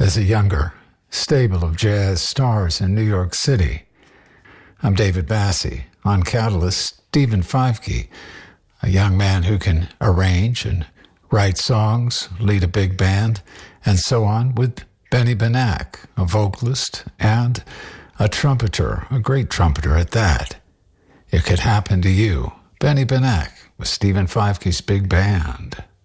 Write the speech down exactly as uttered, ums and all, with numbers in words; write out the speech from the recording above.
as a younger stable of jazz stars in New York City. I'm David Bassi. On Catalyst, Stephen Feifke, a young man who can arrange and write songs, lead a big band, and so on, with Benny Benack, a vocalist and a trumpeter, a great trumpeter at that. It Could Happen to You. Benny Benack with Stephen Feifke's big band.